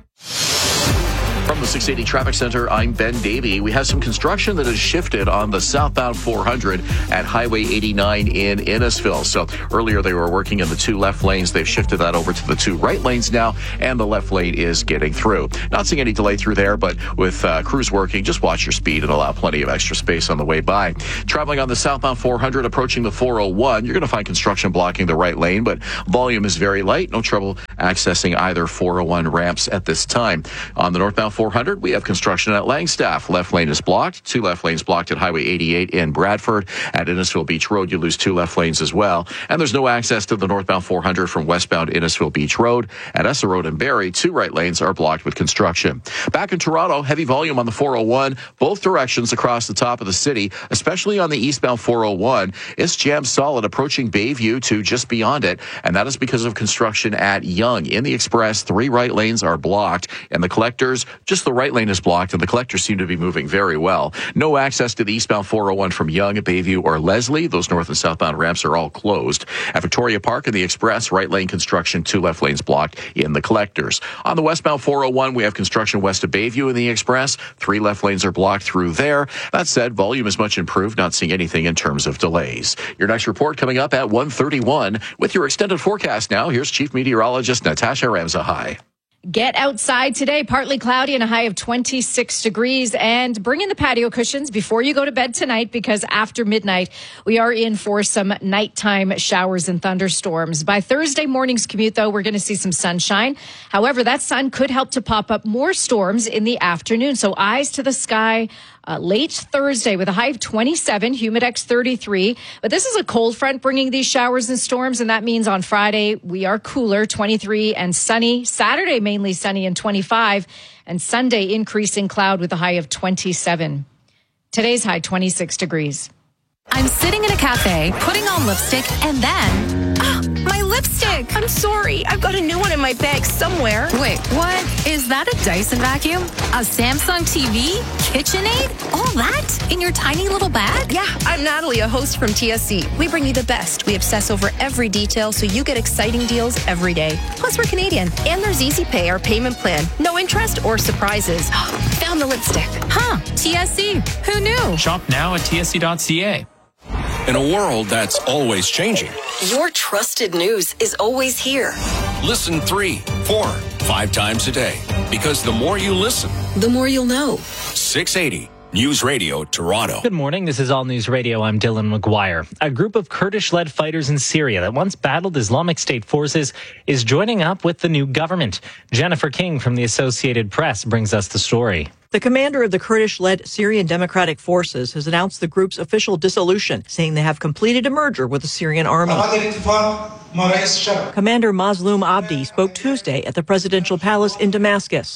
From the 680 Traffic Center, I'm Ben Davey. We have some construction that has shifted on the southbound 400 at Highway 89 in Innisfil. So earlier they were working in the two left lanes. They've shifted that over to the two right lanes now, and the left lane is getting through. Not seeing any delay through there, but with crews working, just watch your speed and allow plenty of extra space on the way by. Traveling on the southbound 400, approaching the 401, you're going to find construction blocking the right lane, but volume is very light. No trouble accessing either 401 ramps at this time. On the northbound 400, we have construction at Langstaff. Left lane is blocked. Two left lanes blocked at Highway 88 in Bradford. At Innisfil Beach Road, you lose two left lanes as well. And there's no access to the northbound 400 from westbound Innisfil Beach Road. At Essa Road and Barrie, two right lanes are blocked with construction. Back in Toronto, heavy volume on the 401, both directions across the top of the city, especially on the eastbound 401. It's jammed solid approaching Bayview to just beyond it, and that is because of construction at Yonge. In the Express, three right lanes are blocked, and the Collectors, just the right lane is blocked, and the Collectors seem to be moving very well. No access to the eastbound 401 from Yonge, Bayview, or Leslie. Those north and southbound ramps are all closed. At Victoria Park in the Express, right lane construction, two left lanes blocked in the Collectors. On the westbound 401, we have construction west of Bayview in the Express. Three left lanes are blocked through there. That said, volume is much improved, not seeing anything in terms of delays. Your next report coming up at 1:31. With your extended forecast now, here's Chief Meteorologist Natasha Ramzahai. Get outside today, partly cloudy and a high of 26 degrees. And bring in the patio cushions before you go to bed tonight, because after midnight, we are in for some nighttime showers and thunderstorms. By Thursday morning's commute, though, we're going to see some sunshine. However, that sun could help to pop up more storms in the afternoon. So eyes to the sky late Thursday with a high of 27, humidex 33. But this is a cold front bringing these showers and storms, and that means on Friday we are cooler, 23 and sunny. Saturday mainly sunny and 25, and Sunday increasing cloud with a high of 27. Today's high 26 degrees. I'm sitting in a cafe, putting on lipstick, and then my lipstick! I'm sorry, I've got a new one in my bag somewhere. Wait, what? Is that a Dyson vacuum? A Samsung TV? KitchenAid? All that in your tiny little bag? Yeah, I'm Natalie, a host from TSC. We bring you the best. We obsess over every detail so you get exciting deals every day. Plus, we're Canadian. And there's Easy Pay, our payment plan. No interest or surprises. Found the lipstick. Huh, TSC. Who knew? Shop now at tsc.ca. In a world that's always changing, your trusted news is always here. Listen 3, 4, 5 times a day. Because the more you listen, the more you'll know. 680 News Radio Toronto. Good morning. This is All News Radio. I'm Dylan McGuire. A group of Kurdish-led fighters in Syria that once battled Islamic State forces is joining up with the new government. Jennifer King from the Associated Press brings us the story. The commander of the Kurdish-led Syrian Democratic Forces has announced the group's official dissolution, saying they have completed a merger with the Syrian army. Commander Mazloum Abdi spoke Tuesday at the presidential palace in Damascus.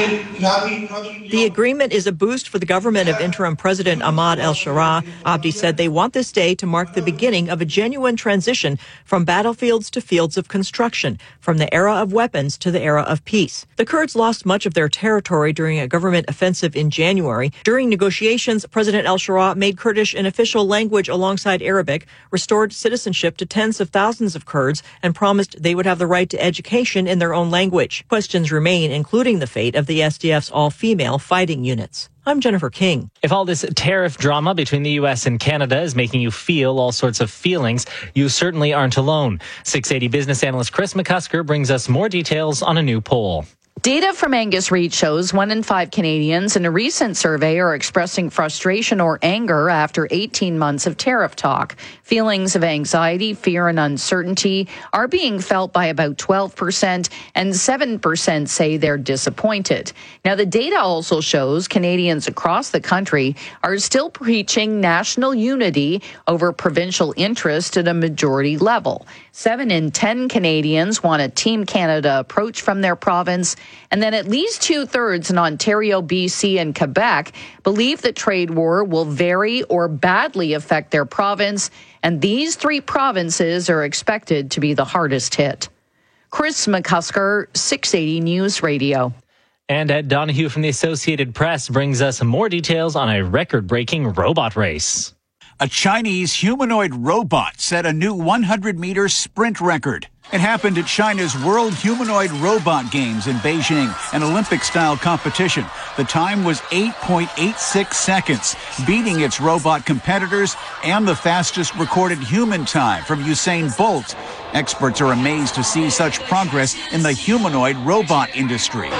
The agreement is a boost for the government of interim President Ahmad al-Sharaa. Abdi said they want this day to mark the beginning of a genuine transition from battlefields to fields of construction, from the era of weapons to the era of peace. The Kurds lost much of their territory during a government offensive in January. During negotiations, President al-Sharaa made Kurdish an official language alongside Arabic, restored citizenship to tens of thousands of Kurds, and promised they would have the right to education in their own language. Questions remain, including the fate of the SDF's all-female fighting units. I'm Jennifer King. If all this tariff drama between the U.S. and Canada is making you feel all sorts of feelings, you certainly aren't alone. 680 business analyst Chris McCusker brings us more details on a new poll. Data from Angus Reid shows 1 in 5 Canadians in a recent survey are expressing frustration or anger after 18 months of tariff talk. Feelings of anxiety, fear, and uncertainty are being felt by about 12%, and 7% say they're disappointed. Now, the data also shows Canadians across the country are still preaching national unity over provincial interest at a majority level. 7 in 10 Canadians want a Team Canada approach from their province, and then at least 2/3 in Ontario, BC, and Quebec believe the trade war will very or badly affect their province, and these 3 provinces are expected to be the hardest hit. Chris McCusker, 680 News Radio. And Ed Donahue from the Associated Press brings us more details on a record-breaking robot race. A Chinese humanoid robot set a new 100-meter sprint record. It happened at China's World Humanoid Robot Games in Beijing, an Olympic-style competition. The time was 8.86 seconds, beating its robot competitors and the fastest recorded human time from Usain Bolt. Experts are amazed to see such progress in the humanoid robot industry.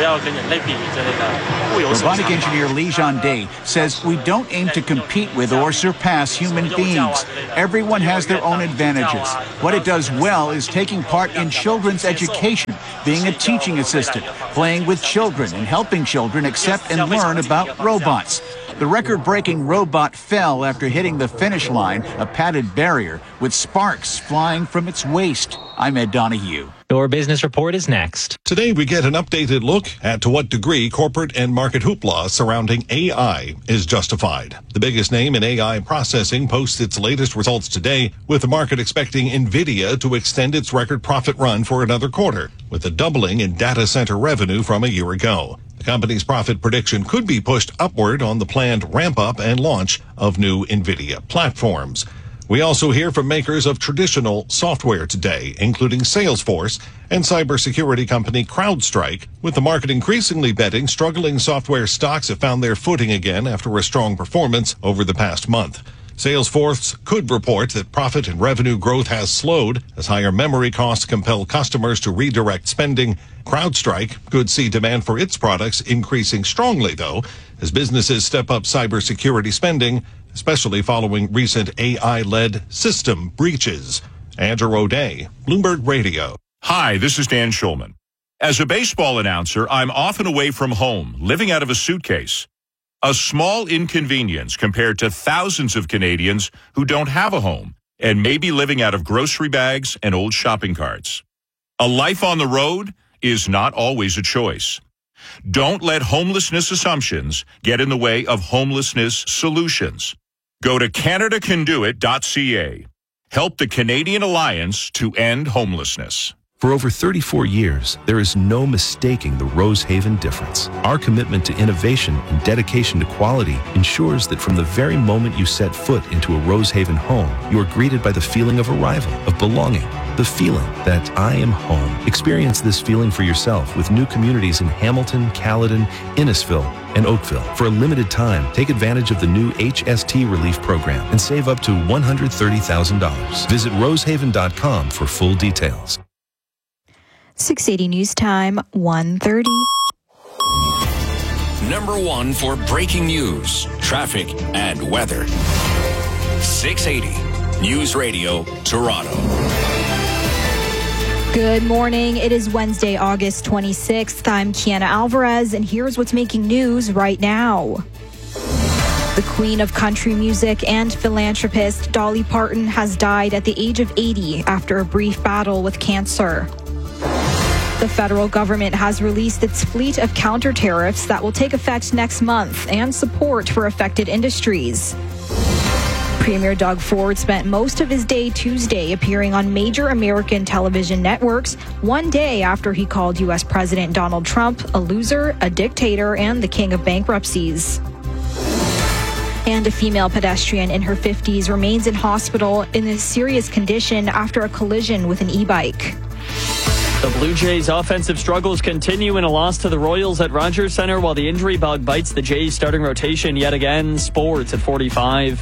Robotic engineer Li Zhande says we don't aim to compete with or surpass human beings. Everyone has their own advantages. What it does well is taking part in children's education, being a teaching assistant, playing with children, and helping children accept and learn about robots. The record-breaking robot fell after hitting the finish line, a padded barrier, with sparks flying from its waist. I'm Ed Donahue. Your business report is next. Today we get an updated look at to what degree corporate and market hoopla surrounding AI is justified. The biggest name in AI processing posts its latest results today, with the market expecting NVIDIA to extend its record profit run for another quarter, with a doubling in data center revenue from a year ago. The company's profit prediction could be pushed upward on the planned ramp-up and launch of new NVIDIA platforms. We also hear from makers of traditional software today, including Salesforce and cybersecurity company CrowdStrike, with the market increasingly betting struggling software stocks have found their footing again after a strong performance over the past month. Salesforce could report that profit and revenue growth has slowed as higher memory costs compel customers to redirect spending. CrowdStrike could see demand for its products increasing strongly, though, as businesses step up cybersecurity spending, especially following recent AI-led system breaches. Andrew O'Day, Bloomberg Radio. Hi, this is Dan Schulman. As a baseball announcer, I'm often away from home, living out of a suitcase. A small inconvenience compared to thousands of Canadians who don't have a home and may be living out of grocery bags and old shopping carts. A life on the road is not always a choice. Don't let homelessness assumptions get in the way of homelessness solutions. Go to CanadaCanDoIt.ca. Help the Canadian Alliance to end homelessness. For over 34 years, there is no mistaking the Rosehaven difference. Our commitment to innovation and dedication to quality ensures that from the very moment you set foot into a Rosehaven home, you are greeted by the feeling of arrival, of belonging, the feeling that I am home. Experience this feeling for yourself with new communities in Hamilton, Caledon, Innisfil, and Oakville. For a limited time, take advantage of the new HST Relief Program and save up to $130,000. Visit rosehaven.com for full details. 680 News Time, 1:30. #1 for breaking news, traffic, and weather. 680 News Radio, Toronto. Good morning. It is Wednesday, August 26th. I'm Kiana Alvarez, and here's what's making news right now. The queen of country music and philanthropist Dolly Parton has died at the age of 80 after a brief battle with cancer. The federal government has released its fleet of counter tariffs that will take effect next month and support for affected industries. Premier Doug Ford spent most of his day Tuesday appearing on major American television networks, one day after he called U.S. President Donald Trump a loser, a dictator, and the king of bankruptcies. And a female pedestrian in her 50s remains in hospital in a serious condition after a collision with an e-bike. The Blue Jays' offensive struggles continue in a loss to the Royals at Rogers Centre while the injury bug bites the Jays' starting rotation yet again. Sports at 45.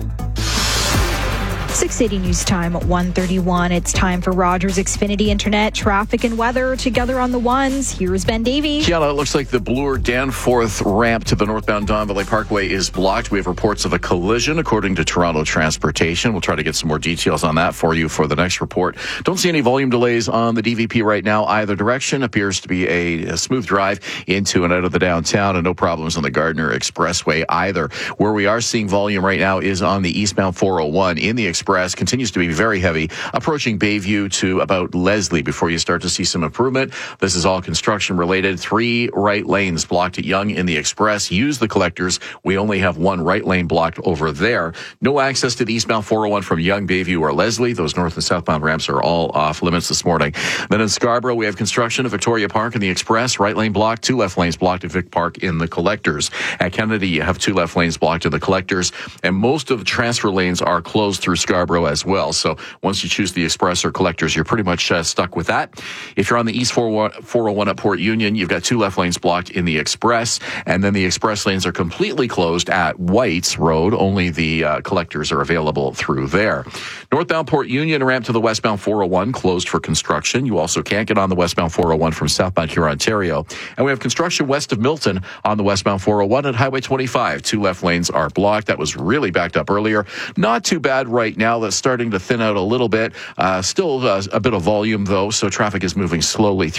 680 News Time at 1:31. It's time for Rogers Xfinity Internet, traffic and weather together on the ones. Here's Ben Davey. Kiana, it looks like the Bloor-Danforth ramp to the northbound Don Valley Parkway is blocked. We have reports of a collision, according to Toronto Transportation. We'll try to get some more details on that for you for the next report. Don't see any volume delays on the DVP right now either direction. Appears to be a smooth drive into and out of the downtown, and no problems on the Gardner Expressway either. Where we are seeing volume right now is on the eastbound 401 in the Express. Continues to be very heavy, approaching Bayview to about Leslie before you start to see some improvement. This is all construction related. 3 right lanes blocked at Yonge in the Express. Use the collectors. We only have 1 right lane blocked over there. No access to the eastbound 401 from Yonge, Bayview, or Leslie. Those north and southbound ramps are all off limits this morning. Then in Scarborough, we have construction at Victoria Park in the Express. Right lane blocked, 2 left lanes blocked at Vic Park in the collectors. At Kennedy, you have 2 left lanes blocked in the collectors, and most of the transfer lanes are closed through Scarborough as well. So once you choose the Express or collectors, you're pretty much stuck with that. If you're on the East 401 at Port Union, you've got 2 left lanes blocked in the Express, and then the Express lanes are completely closed at Whites Road. Only the collectors are available through there. Northbound Port Union ramp to the westbound 401 closed for construction. You also can't get on the westbound 401 from southbound Huron, Ontario. And we have construction west of Milton on the westbound 401 at Highway 25. 2 left lanes are blocked. That was really backed up earlier. Not too bad right now. That's starting to thin out a little bit. Still a bit of volume, though, so traffic is moving slowly through.